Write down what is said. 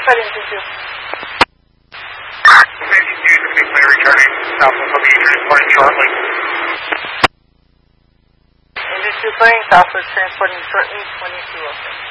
engine 2. Returning Southwest Location transporting shortly. Engine 2 clearing, Southwest transporting shortly, 22 okay.